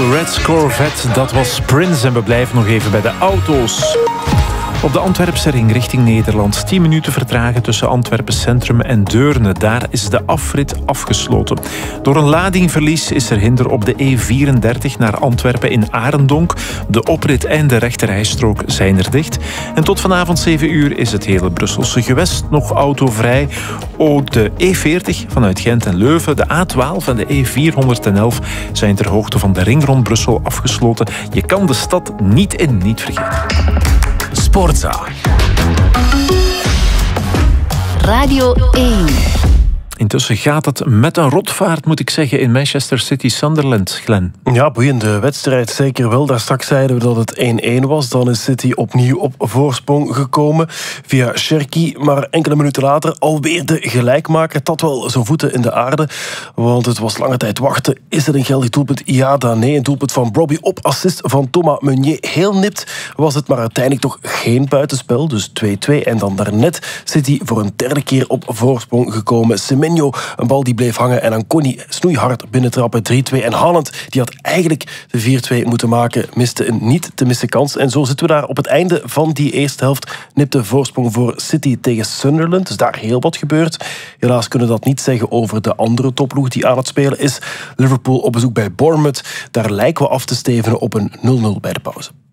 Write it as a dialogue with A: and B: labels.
A: Red Corvette, dat was Prince. En we blijven nog even bij de auto's. Op de Antwerpse ring richting Nederland. 10 minuten vertragen tussen Antwerpen Centrum en Deurne. Daar is de afrit afgesloten. Door een ladingverlies is er hinder op de E34 naar Antwerpen in Arendonk. De oprit en de rechterrijstrook zijn er dicht. En tot vanavond 7 uur is het hele Brusselse gewest nog autovrij. Ook de E40 vanuit Gent en Leuven, de A12 en de E411 zijn ter hoogte van de ring rond Brussel afgesloten. Je kan de stad niet vergeten.
B: Sportza.
C: Radio 1.
A: Intussen gaat het met een rotvaart, moet ik zeggen, in Manchester City Sunderland, Glenn.
D: Ja, boeiende wedstrijd, zeker wel. Daar straks zeiden we dat het 1-1 was. Dan is City opnieuw op voorsprong gekomen via Cherki. Maar enkele minuten later alweer de gelijkmaker. Het had wel zijn voeten in de aarde, want het was lange tijd wachten. Is het een geldig doelpunt? Ja, dan nee. Een doelpunt van Brobby op assist van Thomas Meunier. Heel nipt was het, maar uiteindelijk toch geen buitenspel. Dus 2-2. En dan daarnet City voor een derde keer op voorsprong gekomen. Semenyo, een bal die bleef hangen en dan kon hij snoeihard binnentrappen. 3-2. En Haaland, die had eigenlijk de 4-2 moeten maken, miste een niet te missen kans. En zo zitten we daar op het einde van die eerste helft. Nipte voorsprong voor City tegen Sunderland. Dus daar heel wat gebeurd. Helaas kunnen we dat niet zeggen over de andere topploeg die aan het spelen is. Liverpool op bezoek bij Bournemouth. Daar lijken we af te stevenen op een 0-0 bij de pauze.